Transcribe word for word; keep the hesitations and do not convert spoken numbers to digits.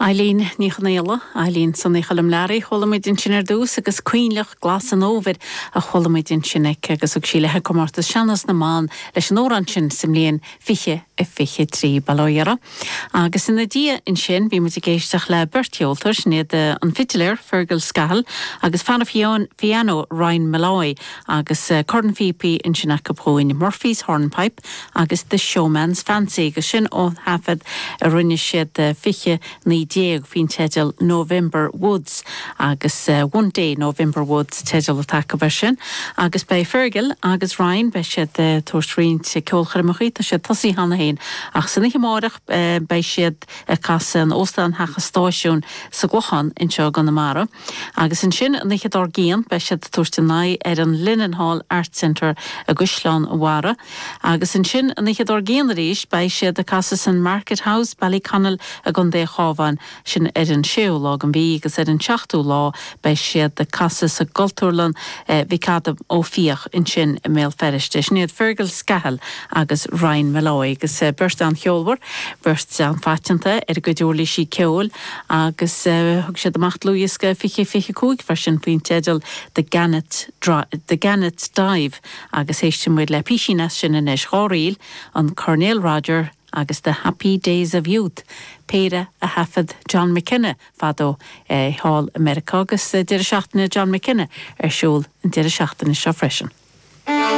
Eileen níchanéile, Eileen san échalam leir cholamidin sin ar dús agus cuinlech glas an óvid a cholamidin sinnic agus ag sílethe comórtas seanas na máin leis an óran sin sim líon fiche a fiche trí balóiara. Agus in na dia in sin bhí mu géisteach le bertioltas néad an fitilir Fergal Scahal agus fanna fiano Ryan Malloy agus uh, Corn V P in sinna capróin Murphy's Hornpipe agus The Showman's Fancy agus sin ó hafad a rinne siad uh, fiche ní déag fin tedal November Woods agus uh, one day November Woods tedal attack a sin agus bei Fergal agus Ryan be siad uh, torsrin te ceolchar amachit a siad tasí hanna héin ach san ich mórach uh, bei siad uh, cas an óstan hacha stáisiún sa glochan in seo gan na mara agus in sin an ich ar géan be siad torstinai ar an Linnenhall Art Centre a Guislan Wara agus in sin an ich ar géan ríis bei siad a cas an Market House Ballyconnell a gon dé chávan sin ar an séú lá an bí agus ar an seachtú lá bei siad de casas a Gultúrlan bhí cadam ó fíoch in sin i mé feriste. Sníad Fergal Scahal agus Ryan Malloy agus uh, burst an cheolhar, burst an fatanta ar go dúirlí sí ceol agus thug siad amacht luíosca fiche fiche cúig fer sin faoin tedal de Gannet, de Gannet Dive agus éiste muid le písína sin in is cháríl an Cornell Roger agus The Happy Days of Youth. Péire a hafad John McKinnon fado eh, Hall America agus uh, deir seachtainna John McKinnon ar siúl an deir seachtainna seo freisin.